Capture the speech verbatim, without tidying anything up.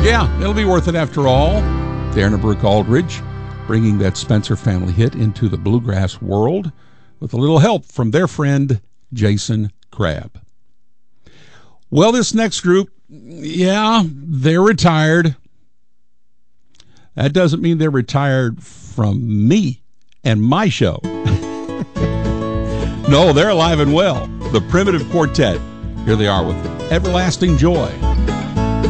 Yeah, it'll be worth it after all. Darren and Brooke Aldridge bringing that Spencer family hit into the bluegrass world with a little help from their friend Jason Crabb. Well, this next group, yeah, they're retired. That doesn't mean they're retired from me and my show. No, they're alive and well. The Primitive Quartet. Here they are with Everlasting Joy.